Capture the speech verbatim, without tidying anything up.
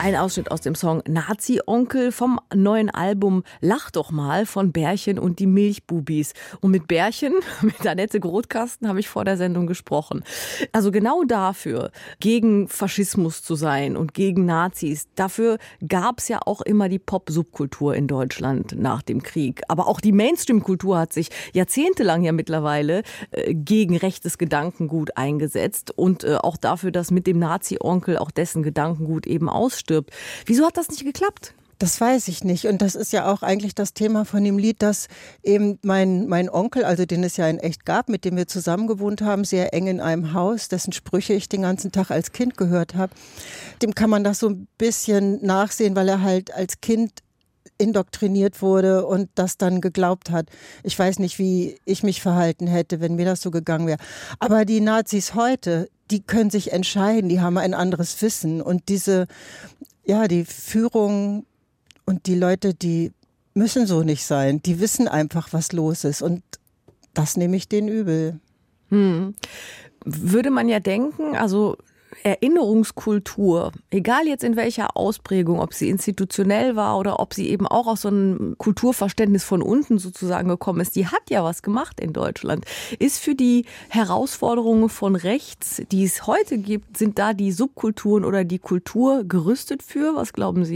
Ein Ausschnitt aus dem Song Nazi-Onkel vom neuen Album Lach doch mal von Bärchen und die Milchbubis. Und mit Bärchen, mit Annette Grothkasten, habe ich vor der Sendung gesprochen. Also genau dafür, gegen Faschismus zu sein und gegen Nazis, dafür gab es ja auch immer die Pop-Subkultur in Deutschland nach dem Krieg. Aber auch die Mainstream-Kultur hat sich jahrzehntelang ja mittlerweile äh, gegen rechtes Gedankengut eingesetzt und äh, auch dafür, dass mit dem Nazi-Onkel auch dessen Gedankengut eben ausstirbt. Wieso hat das nicht geklappt? Das weiß ich nicht. Und das ist ja auch eigentlich das Thema von dem Lied, dass eben mein, mein Onkel, also den es ja in echt gab, mit dem wir zusammen gewohnt haben, sehr eng in einem Haus, dessen Sprüche ich den ganzen Tag als Kind gehört habe, dem kann man das so ein bisschen nachsehen, weil er halt als Kind indoktriniert wurde und das dann geglaubt hat. Ich weiß nicht, wie ich mich verhalten hätte, wenn mir das so gegangen wäre. Aber die Nazis heute, die können sich entscheiden, die haben ein anderes Wissen. Und diese, ja, die Führung und die Leute, die müssen so nicht sein. Die wissen einfach, was los ist. Und das nehme ich denen übel. Hm. Würde man ja denken, also Erinnerungskultur, egal jetzt in welcher Ausprägung, ob sie institutionell war oder ob sie eben auch aus so einem Kulturverständnis von unten sozusagen gekommen ist, die hat ja was gemacht in Deutschland. Ist für die Herausforderungen von rechts, die es heute gibt, sind da die Subkulturen oder die Kultur gerüstet für? Was glauben Sie?